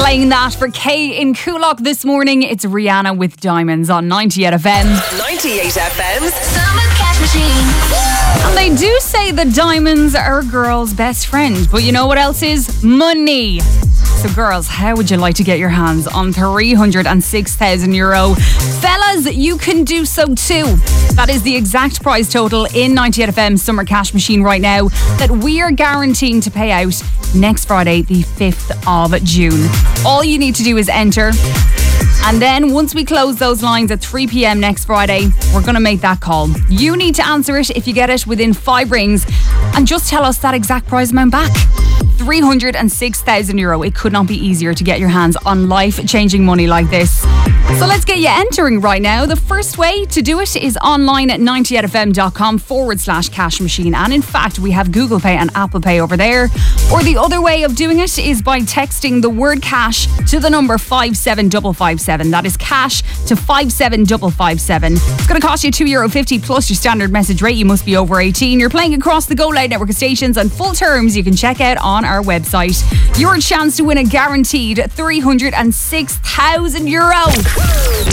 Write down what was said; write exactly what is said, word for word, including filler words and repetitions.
Playing that for Kay in Coolock this morning. It's Rihanna with Diamonds on ninety-eight F M. ninety-eight F M's Summer Cash Machine. And they do say that diamonds are a girl's best friend. But you know what else is? Money. So girls, how would you like to get your hands on three hundred six thousand euro? Fellas, you can do so too. That is the exact prize total in ninety-eight F M's Summer Cash Machine right now that we are guaranteeing to pay out next Friday, the fifth of June. All you need to do is enter. And then once we close those lines at three p.m. next Friday, we're going to make that call. You need to answer it if you get it within five rings and just tell us that exact prize amount back. three hundred six thousand euro. It could not be easier to get your hands on life-changing money like this. So let's get you entering right now. The first way to do it is online at ninety-eight f m dot com forward slash cash machine. And in fact, we have Google Pay and Apple Pay over there. Or the other way of doing it is by texting the word cash to the number five seven five five seven. That is cash to five seven five five seven. It's going to cost you two euro fifty plus your standard message rate. You must be over eighteen. You're playing across the Go Loud network of stations, and full terms you can check out on our website. Your chance to win a guaranteed three hundred six thousand euro.